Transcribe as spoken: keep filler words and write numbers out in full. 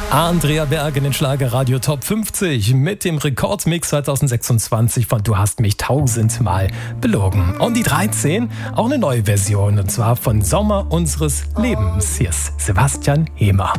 Andrea Berg in den Schlagerradio Top fünfzig mit dem Rekordmix zwanzig sechsundzwanzig von Du hast mich tausendmal belogen. Und die dreizehn, auch eine neue Version, und zwar von Sommer unseres Lebens. Hier ist Sebastian Hemer.